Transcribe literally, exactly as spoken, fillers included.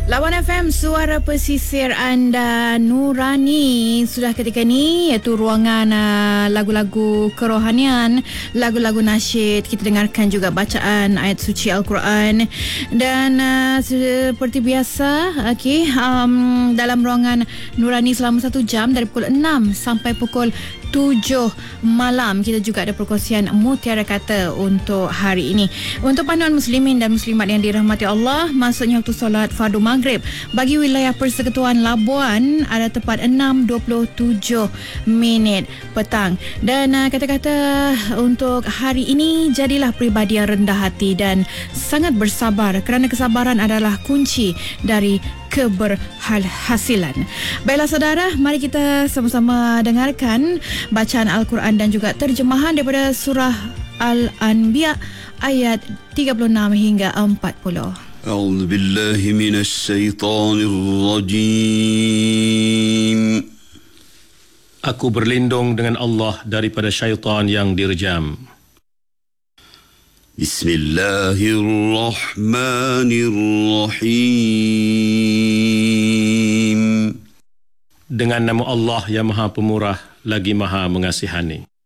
Lawan F M, suara pesisir anda nurani. Sudah ketika ini iaitu ruangan uh, lagu-lagu kerohanian, lagu-lagu nasyid. Kita dengarkan juga bacaan ayat suci Al-Quran. Dan uh, seperti biasa, okay, um, dalam ruangan nurani selama satu jam dari pukul enam sampai pukul tujuh malam. Kita juga ada perkongsian mutiara kata untuk hari ini. Untuk panduan muslimin dan muslimat yang dirahmati Allah, maksudnya waktu solat fardu maghrib bagi wilayah Persekutuan Labuan ada tepat enam dua puluh tujuh minit petang. Dan uh, kata-kata untuk hari ini, jadilah pribadi yang rendah hati dan sangat bersabar, kerana kesabaran adalah kunci dari keberhasilan. Baiklah saudara, mari kita sama-sama dengarkan bacaan Al-Quran dan juga terjemahan daripada surah Al-Anbiya ayat tiga puluh enam hingga empat puluh. A'udzu billahi minasy syaithanir rajim. Aku berlindung dengan Allah daripada syaitan yang direjam. Bismillahirrahmanirrahim. Dengan nama Allah yang Maha Pemurah lagi Maha Mengasihani.